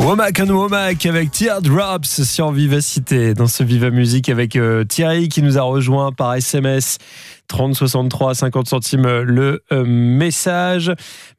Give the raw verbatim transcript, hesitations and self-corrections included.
Womack and Womack avec Teardrops sur Vivacité. Dans ce Viva Musique avec euh, Thierry qui nous a rejoint par S M S trente soixante-trois cinquante centimes le euh, message.